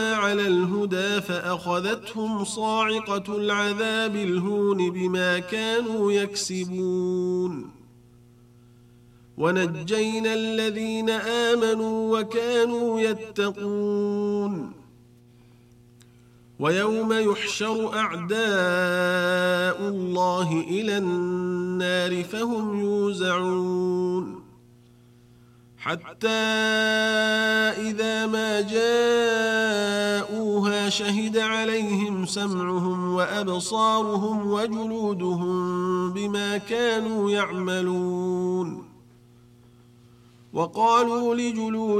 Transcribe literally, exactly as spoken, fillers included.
على الهدى فأخذتهم صاعقة العذاب الهون بما كانوا يكسبون ونجينا الذين آمنوا وكانوا يتقون ويوم يحشر أعداء الله إلى النار فهم يوزعون حتى إذا ما جاءوها شهد عليهم سمعهم وأبصارهم وجلودهم بما كانوا يعملون وقالوا لجلودهم